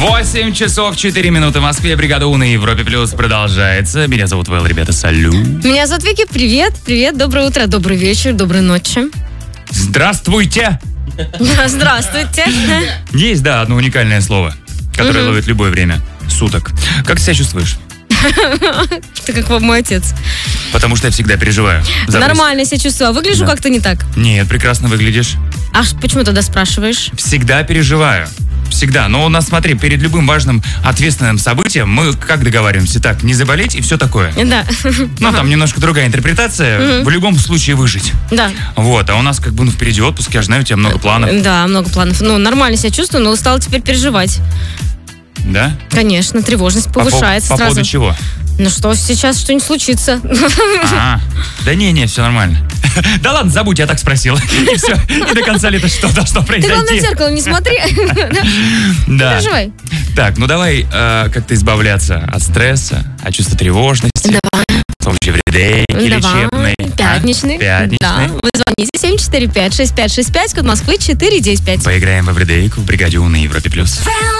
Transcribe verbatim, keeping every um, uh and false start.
восемь часов четыре минуты в Москве. Бригада У на Европе Плюс продолжается. Меня зовут Вэл, ребята, салют. Меня зовут Вики, привет, привет, доброе утро, добрый вечер, доброй ночи. Здравствуйте! Здравствуйте. Есть, да, одно уникальное слово, которое ловит любое время суток. Как ты себя чувствуешь? Ты как мой отец. Потому что я всегда переживаю. за Нормально себя чувствую, а выгляжу Да. как-то не так. Нет, прекрасно выглядишь. А ш- почему тогда спрашиваешь? Всегда переживаю. Всегда. Но у нас, смотри, перед любым важным ответственным событием мы как договариваемся? Так, не заболеть и все такое. Да. Ну, там немножко другая интерпретация. В любом случае выжить. Да. Вот, а у нас как бы ну, впереди отпуск, я знаю, у тебя много планов. Да, много планов. Ну, нормально себя чувствую, но стала теперь переживать. Да? Конечно, тревожность По, повышается по, по сразу. поводу чего? Ну что, сейчас что-нибудь случится. А, да не-не, все нормально. Да ладно, забудь, я так спросил. И все, и до конца лета что должно Ты главное в произойти? зеркало не смотри. Не Да. переживай. Так, ну давай э, как-то избавляться от стресса, от чувства тревожности. Давай. С помощью вредейки Давай. лечебной. Пятничный. А? Пятничный. Да. Вы звоните семь четыре пять шесть пять шесть пять, код Москвы четыре девять пять. Поиграем во вредейку в бригаде У на Европе Плюс.